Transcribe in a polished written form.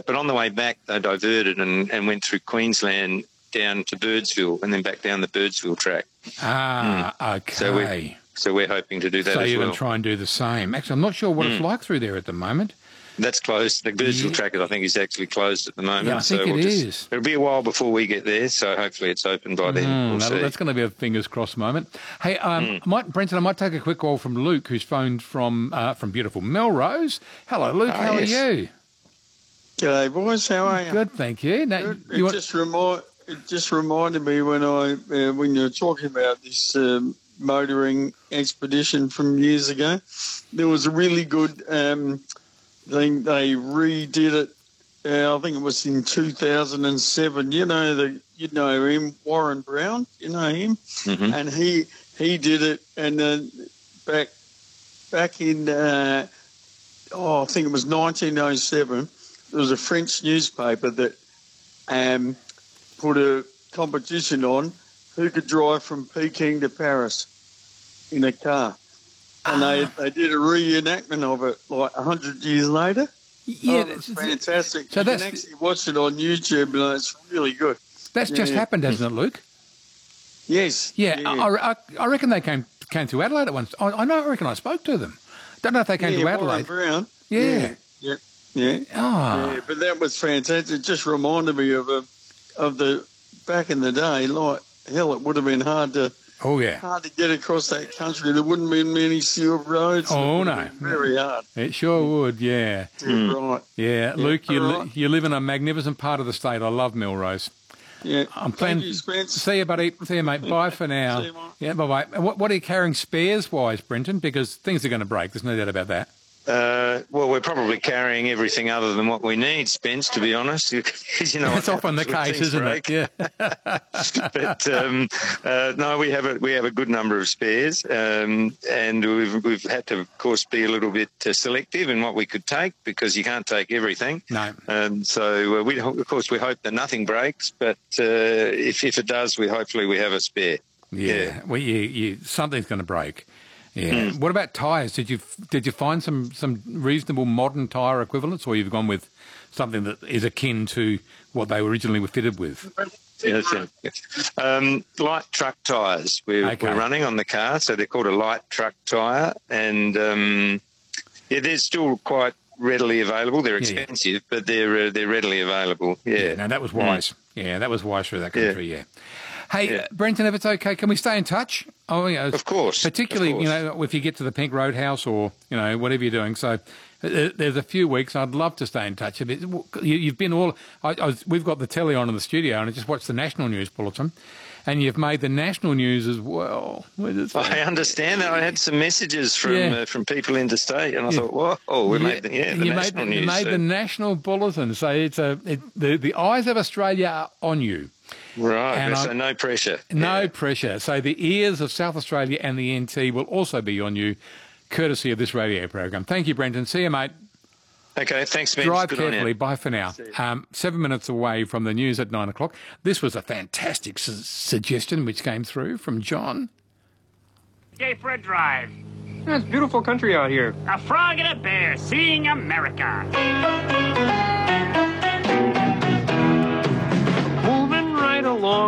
but on the way back, they diverted and went through Queensland down to Birdsville and then back down the Birdsville track. Okay. So we're hoping to do that as well. So you're going to try and do the same. Actually, I'm not sure what it's like through there at the moment. That's closed. The Birdsville track, I think, is actually closed at the moment. Yeah, I think it is. It'll be a while before we get there, so hopefully it's open by then. That's going to be a fingers crossed moment. Hey, Brenton, I might take a quick call from Luke, who's phoned from beautiful Melrose. Hello, Luke. How are you? G'day, boys. How are you? Good, thank you. Now, It just reminded me when you were talking about this motoring expedition from years ago. There was a really good thing. They redid it. I think it was in 2007. You know him, Warren Brown. You know him, and he did it. And then back in I think it was 1907. There was a French newspaper that put a competition on who could drive from Peking to Paris in a car. And they did a reenactment of it like 100 years later. Yeah, it's fantastic. So you can actually watch it on YouTube, and it's really good. That's just happened, hasn't it, Luke? Yes. Yeah. I reckon they came to Adelaide at once. I reckon I spoke to them. Don't know if they came to Adelaide. Brown. Yeah. Yeah. Yeah, but that was fantastic. It just reminded me of the back in the day. Like hell, it would have been hard to get across that country. There wouldn't have been many sealed roads. Oh no, very hard. It sure would. Yeah. Right. Yeah, Luke, you live in a magnificent part of the state. I love Melrose. Yeah. I'm planning. Thank you, Spence. See you, buddy. See you, mate. Bye for now. See you, mate. Yeah, bye bye. What are you carrying spares wise, Brenton? Because things are going to break. There's no doubt about that. Well, we're probably carrying everything other than what we need, Spence, to be honest. That's often the case, isn't it? Yeah. But no, we have a good number of spares, and we've had to, of course, be a little bit selective in what we could take because you can't take everything. No. So we hope that nothing breaks, but if it does, hopefully we have a spare. Yeah. Well, something's going to break. Yeah. What about tyres? Did you find some reasonable modern tyre equivalents, or you've gone with something that is akin to what they originally were fitted with? Light truck tyres we're running on the car, so they're called a light truck tyre, and they're still quite readily available. They're expensive, but they're readily available. Yeah. No, that was wise. Yeah, that was wise through that country. Yeah. Hey, Brenton, if it's okay, can we stay in touch? Oh, yeah, of course. Particularly, if you get to the Pink Roadhouse or, whatever you're doing. So there's a few weeks. I'd love to stay in touch a bit. You've been we've got the telly on in the studio, and I just watched the National News Bulletin, and you've made the national news as well. I understand that. I had some messages from people interstate, and I thought, whoa, we made the national news. You made the National Bulletin. So the eyes of Australia are on you. Right, so no pressure. No pressure. So the ears of South Australia and the NT will also be on you, courtesy of this radio program. Thank you, Brenton. See you, mate. Okay, thanks, man. Drive carefully. Bye for now. 7 minutes away from the news at 9 o'clock. This was a fantastic suggestion which came through from John. Gay for a drive. It's beautiful country out here. A frog and a bear seeing America.